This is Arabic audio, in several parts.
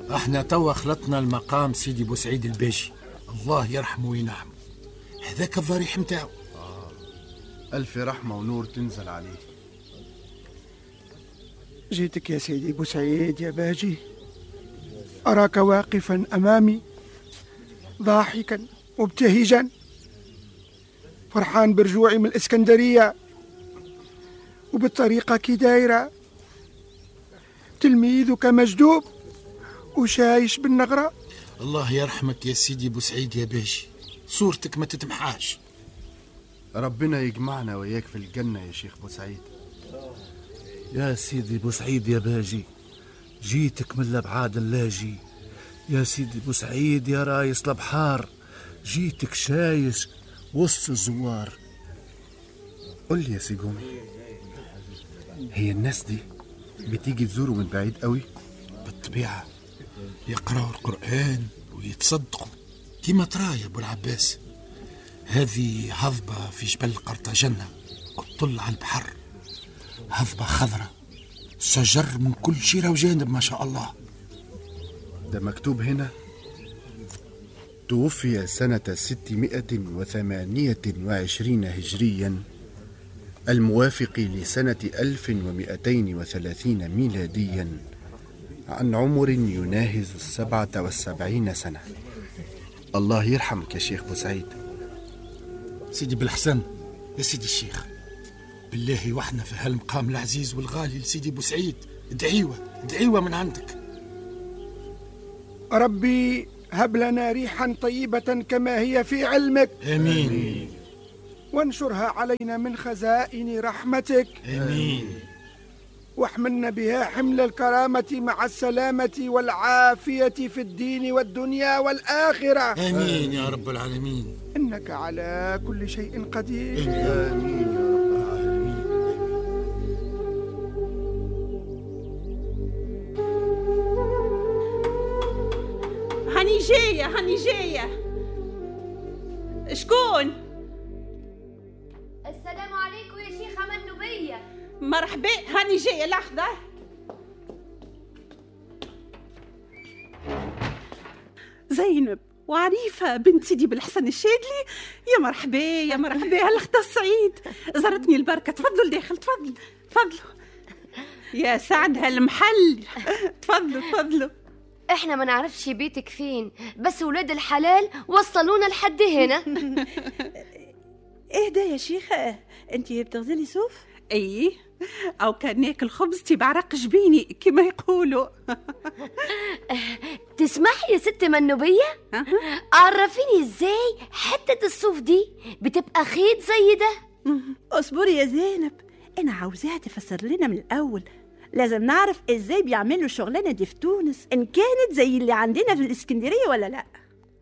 احنا توا خلطنا المقام سيدي بوسعيد الباجي، الله يرحمه وينعمه، هذاك الضريح متاعه. ألف رحمة ونور تنزل عليه. جيتك يا سيدي بوسعيد يا باجي، أراك واقفا أمامي ضاحكا مبتهجا، فرحان برجوعي من الإسكندرية وبالطريقة كي دايرة، تلميذك مجدوب وشايش بالنغرة. الله يرحمك يا سيدي بوسعيد يا باجي، صورتك ما تتمحاش. ربنا يجمعنا وياك في الجنة يا شيخ بوسعيد. يا سيدي بوسعيد يا باجي، جيتك من الأبعاد اللاجي. يا سيدي بوسعيد يا رايس البحار، جيتك شايش وسط الزوار. قل لي يا سي قومي، هي الناس دي بتيجي تزوروا من بعيد قوي؟ بالطبيعة، يقرأوا القرآن ويتصدقوا كما ترى يا أبو العباس. هذه هضبة في جبل قرطاجنة وتطل على البحر، هضبة خضراء، شجر من كل شيرة وجانب ما شاء الله. ده مكتوب هنا توفي سنة 628 هجريا، الموافق لسنة 1230 ميلاديا، عن عمر يناهز 77 سنة. الله يرحمك يا شيخ بوسعيد. سيدي بالحسن يا سيدي الشيخ، بالله وحنا في هالمقام العزيز والغالي لسيدي بوسعيد، ادعيوه من عندك. ربي هب لنا ريحا طيبة كما هي في علمك، آمين. وانشرها علينا من خزائن رحمتك، آمين. واحملنا بها حمل الكرامة مع السلامة والعافية في الدين والدنيا والآخرة. آمين يا رب العالمين. إنك على كل شيء قدير. آمين يا رب العالمين. هاني جاية. شكون؟ السلام عليكم يا شيخة منوبية. مرحبا، هاني جاية. لحظة. زينب وعريفة بنت سيدي بالحسن الشادلي. يا مرحبا هالأخت السعيد، زارتني البركة. تفضلوا لداخل، تفضلوا. يا سعد هالمحل. تفضلوا. احنا ما نعرفش بيتك فين، بس ولاد الحلال وصلونا لحد هنا. اهدى يا شيخة، انتي بتغزلي صوف؟ ايه، او كان ناكل خبز بعرق جبيني كما يقولوا. تسمحي يا ست منوبية، عرفيني ازاي حتة الصوف دي بتبقى خيط زي ده؟ اصبري يا زينب، انا عاوزاها تفسر لنا من الاول. لازم نعرف ازاي بيعملوا الشغلانة دي في تونس، ان كانت زي اللي عندنا في الاسكندرية ولا لا.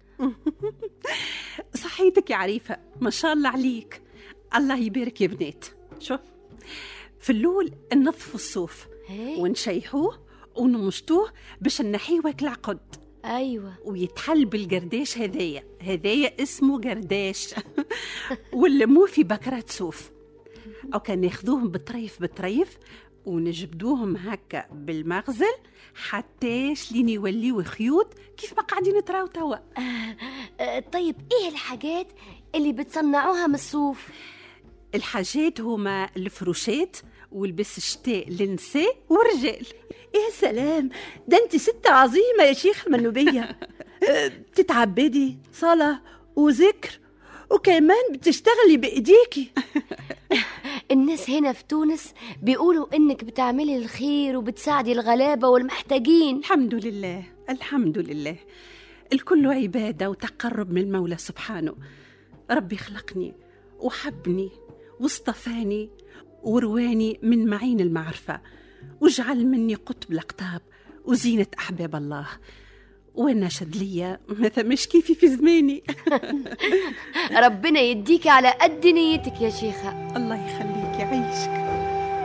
صحيتك يا عريفة، ما شاء الله عليك. الله يبارك يا بنات. شوف، في اللول ننظفوا الصوف ونشيحوه ونمشطوه باش نحيوه كالعقد. ايوه، ويتحل بالقرداش. هذايا اسمه قرداش. ونلموه في بكرات صوف، او كان ناخذوهم بطريف ونجبدوهم هكا بالمغزل حتىش لين يوليوا خيوط كيف ما قاعدين تراو توا. طيب ايه الحاجات اللي بتصنعوها من الصوف؟ الحاجات هما الفروشات والبس الشتاء للنساء والرجال. يا سلام، ده انت ست عظيمة يا شيخ منوبية. بتتعبدي صلاة وذكر وكمان بتشتغلي بإيديكي. الناس هنا في تونس بيقولوا إنك بتعملي الخير وبتساعدي الغلابة والمحتاجين. الحمد لله. الكل عبادة وتقرب من المولى سبحانه. ربي خلقني وحبني واصطفاني ورواني من معين المعرفة، وجعل مني قطب الأقطاب وزينة أحباب الله. وانا شدلية ما ثمش كيفي في زماني. ربنا يديك على قد نيتك يا شيخة. الله يخليك، يعيشك.